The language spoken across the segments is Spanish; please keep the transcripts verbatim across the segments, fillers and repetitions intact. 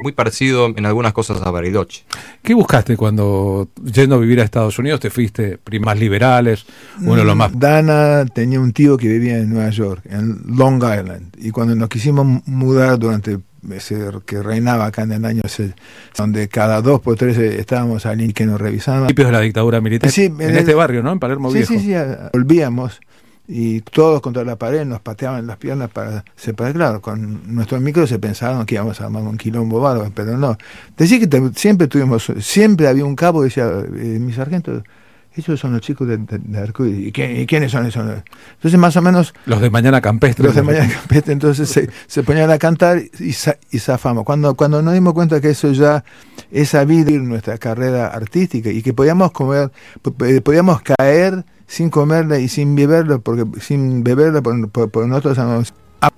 muy parecido en algunas cosas a Bariloche. ¿Qué buscaste cuando, yendo a vivir a Estados Unidos, te fuiste más liberales, uno de los más... Dana tenía un tío que vivía en Nueva York, en Long Island, y cuando nos quisimos mudar durante ese que reinaba acá en el año ese, donde cada dos por tres estábamos allí que nos revisaban. Principios de la dictadura militar, sí, en, en el, este barrio, ¿no? En Palermo sí, Viejo. Sí, sí, sí, volvíamos y todos contra la pared nos pateaban las piernas para separar. Claro, con nuestros micros se pensaban que íbamos a armar un quilombo bárbaro, pero no. Decía que te, siempre tuvimos, siempre había un cabo que decía, eh, mi sargento, ellos son los chicos de, de, de Arcoíris. ¿Y, quién, ¿Y quiénes son esos? Entonces, más o menos... Los de Mañana Campestre. Los de Mañana Campestre. Entonces se, se ponían a cantar y, y zafamos. Cuando, cuando nos dimos cuenta que eso ya es sabido en nuestra carrera artística y que podíamos comer, podíamos caer sin comerla y sin beberla, porque sin beberla por, por, por nosotros...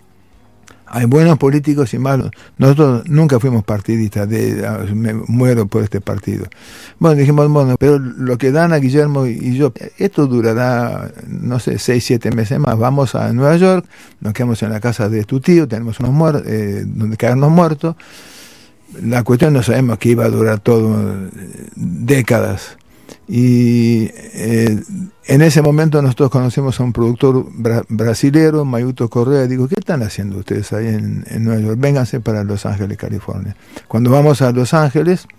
Hay buenos políticos y malos. Nosotros nunca fuimos partidistas, de me muero por este partido. Bueno, dijimos, bueno, pero lo que Dana, Guillermo y yo, esto durará, no sé, seis, siete meses más. Vamos a Nueva York, nos quedamos en la casa de tu tío, tenemos unos muertos, eh, donde quedarnos muertos. La cuestión no sabemos que iba a durar todo eh, décadas. Y eh, en ese momento nosotros conocimos a un productor bra brasilero, Mayuto Correa. Digo, ¿qué están haciendo ustedes ahí en, en Nueva York? Vénganse para Los Ángeles, California. Cuando vamos a Los Ángeles,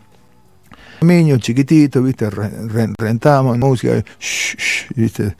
niño chiquitito, viste, re, re, rentamos música, shh, shh, viste,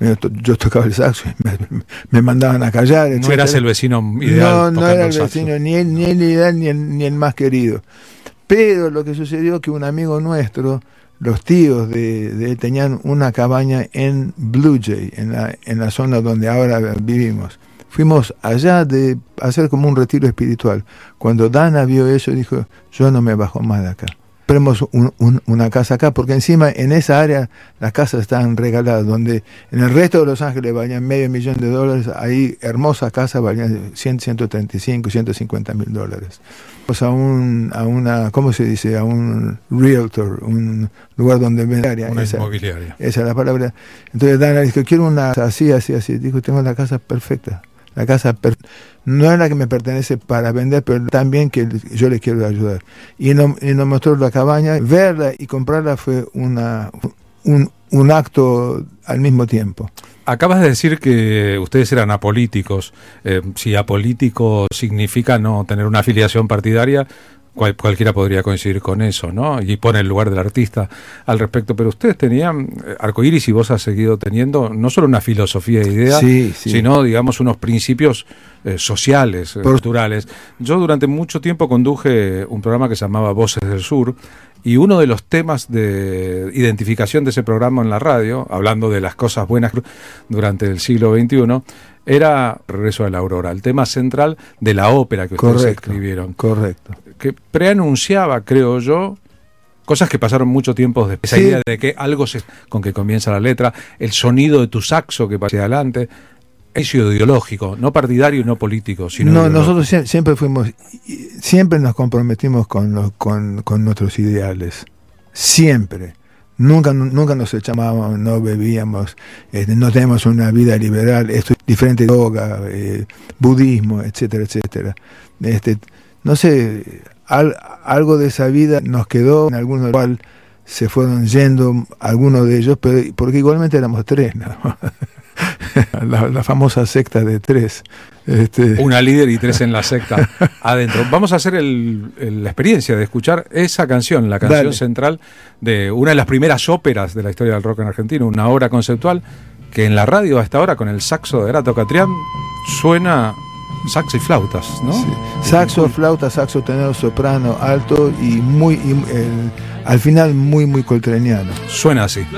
yo tocaba el saxo y me, me mandaban a callar, etcétera. No eras el vecino ideal. No, no era el vecino, ni el, ni el ideal ni el, ni el más querido. Pero lo que sucedió que un amigo nuestro, los tíos de, de él tenían una cabaña en Blue Jay, en la, en la zona donde ahora vivimos. Fuimos allá de hacer como un retiro espiritual. Cuando Dana vio eso, dijo, yo no me bajo más de acá. Compremos un, un, una casa acá, porque encima en esa área las casas están regaladas, donde en el resto de Los Ángeles valían medio millón de dólares, ahí hermosas casas valían cien, ciento treinta y cinco, ciento cincuenta mil dólares. Pues a un, a una, ¿cómo se dice? A un realtor, un lugar donde vende una esa, inmobiliaria. Esa es la palabra. Entonces Dana dijo, quiero una así, así, así. Dijo, tengo la casa perfecta. La casa per no es la que me pertenece para vender, pero también que yo le quiero ayudar. Y nos, y nos mostró la cabaña. Verla y comprarla fue una, un, un acto al mismo tiempo. Acabas de decir que ustedes eran apolíticos. Eh, si apolítico significa no tener una afiliación partidaria, cual, cualquiera podría coincidir con eso, ¿no? Y pone el lugar del artista al respecto. Pero ustedes tenían, Arcoíris y vos has seguido teniendo, no solo una filosofía de idea, sí, sí. sino, digamos, unos principios eh, sociales, eh, culturales. Yo durante mucho tiempo conduje un programa que se llamaba Voces del Sur, y uno de los temas de identificación de ese programa en la radio, hablando de las cosas buenas durante el siglo veintiuno, era Regreso a la Aurora, el tema central de la ópera que ustedes correcto, escribieron. Correcto. Que preanunciaba, creo yo, cosas que pasaron mucho tiempo después. Esa sí. idea de que algo se, con que comienza la letra, el sonido de tu saxo que pasa adelante, es ideológico, no partidario y no político, sino no, ideológico. Nosotros siempre fuimos, siempre nos comprometimos con, los, con, con nuestros ideales, siempre. Nunca, nunca nos echábamos, no bebíamos, eh, no tenemos una vida liberal, esto es diferente de yoga, eh, budismo, etcétera, etcétera. Este, no sé, al, algo de esa vida nos quedó, en algunos cual se fueron yendo algunos de ellos, pero porque igualmente éramos tres, ¿no? La, la famosa secta de tres. Este... Una líder y tres en la secta adentro. Vamos a hacer el, el, la experiencia de escuchar esa canción, la canción Dale. central de una de las primeras óperas de la historia del rock en Argentina, una obra conceptual que en la radio hasta ahora con el saxo de Erato Catrián suena saxo y flautas, ¿no? Sí. Saxo, flauta, saxo tenor, soprano, alto y muy y, el, al final muy muy coltraniano. Suena así.